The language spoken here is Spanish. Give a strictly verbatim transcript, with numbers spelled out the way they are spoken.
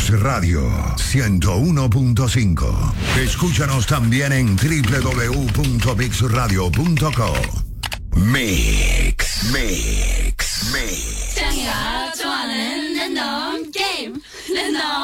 Radio ciento uno punto cinco. Escúchanos también en doble u doble u doble u punto mix radio punto com. Mix, mix, mix.